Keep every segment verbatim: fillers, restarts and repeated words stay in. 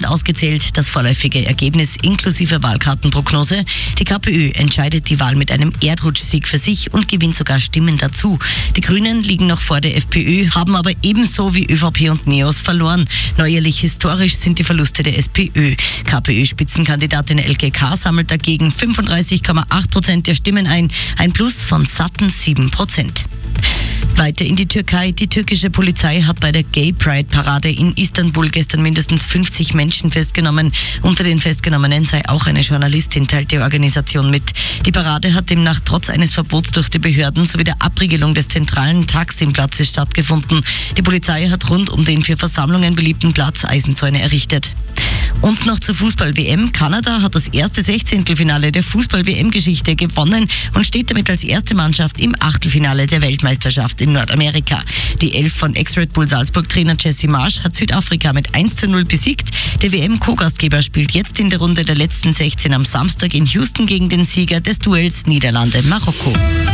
ausgezählt, das vorläufige Ergebnis inklusive Wahlkartenprognose. Die KPÖ entscheidet die Wahl mit einem Erdrutschsieg für sich und gewinnt sogar Stimmen dazu. Die Grünen liegen noch vor der FPÖ, haben aber ebenso wie ÖVP und NEOS verloren. Neuerlich historisch sind die Verluste der SPÖ. KPÖ-Spitzenkandidatin Elke K. sammelt dagegen fünfunddreißig Komma acht Prozent der Stimmen ein, ein Plus von satten sieben Prozent. Weiter in die Türkei. Die türkische Polizei hat bei der Gay Pride Parade in Istanbul gestern mindestens fünfzig Menschen festgenommen. Unter den Festgenommenen sei auch eine Journalistin, teilt die Organisation mit. Die Parade hat demnach trotz eines Verbots durch die Behörden sowie der Abriegelung des zentralen Taksim-Platzes stattgefunden. Die Polizei hat rund um den für Versammlungen beliebten Platz Eisenzäune errichtet. Und noch zur Fußball-W M. Kanada hat das erste Sechzehntelfinale der Fußball-W M-Geschichte gewonnen und steht damit als erste Mannschaft im Achtelfinale der Weltmeisterschaft in Nordamerika. Die Elf von Ex-Red Bull Salzburg-Trainer Jesse Marsch hat Südafrika mit eins zu null besiegt. Der W M-Co-Gastgeber spielt jetzt in der Runde der letzten sechzehn am Samstag in Houston gegen den Sieger des Duells Niederlande-Marokko.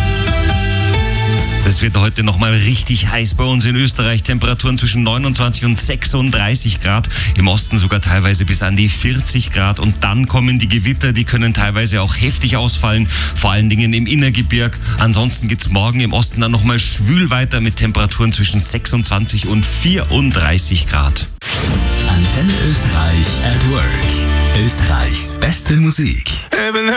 Es wird heute nochmal richtig heiß bei uns in Österreich. Temperaturen zwischen neunundzwanzig und sechsunddreißig Grad. Im Osten sogar teilweise bis an die vierzig Grad. Und dann kommen die Gewitter, die können teilweise auch heftig ausfallen. Vor allen Dingen im Innergebirg. Ansonsten geht's morgen im Osten dann nochmal schwül weiter mit Temperaturen zwischen sechsundzwanzig und vierunddreißig Grad. Antenne Österreich at Work. Österreichs beste Musik.